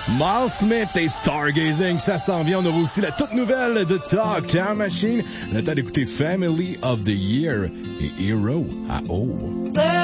Miles Smith et Stargazing, ça s'en vient. On aura aussi la toute nouvelle de Talk Time Machine. Le temps d'écouter Family of the Year et Hero à O.